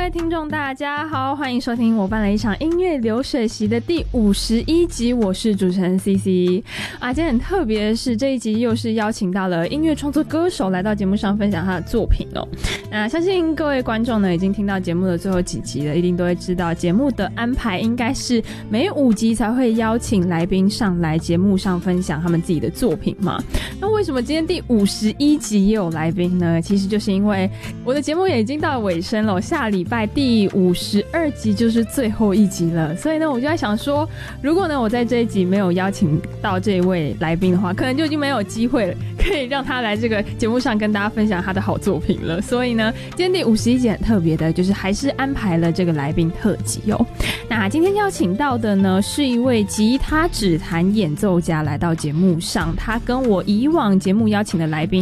位听众大家好，欢迎收听我办了一场音乐流水席的第51集，我是主持人 CC 啊。今天很特别的是，这一集又是邀请到了音乐创作歌手来到节目上分享他的作品哦。那相信各位观众呢已经听到节目的最后几集了，一定都会知道节目的安排应该是每5集才会邀请来宾上来节目上分享他们自己的作品嘛。那为什么今天第51集也有来宾呢？其实就是因为我的节目也已经到了尾声了，下礼拜第52集就是最后一集了，所以呢我就在想说，如果呢我在这一集没有邀请到这位来宾的话，可能就已经没有机会了可以让他来这个节目上跟大家分享他的好作品了。所以呢今天第51集很特别的，就是还是安排了这个来宾特辑哦。那今天邀请到的呢是一位吉他指弹演奏家来到节目上，他跟我以往节目邀请的来宾